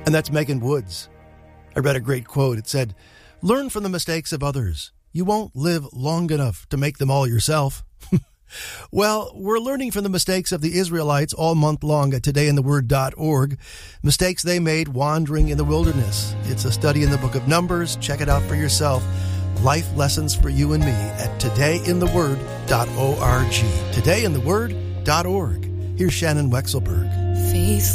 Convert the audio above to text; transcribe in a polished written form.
And that's Megan Woods. I read a great quote. It said, "Learn from the mistakes of others. You won't live long enough to make them all yourself." Well, we're learning from the mistakes of the Israelites all month long at todayintheword.org. Mistakes they made wandering in the wilderness. It's a study in the book of Numbers. Check it out for yourself. Life lessons for you and me at todayintheword.org. Todayintheword.org. Here's Shannon Wexelberg. Faith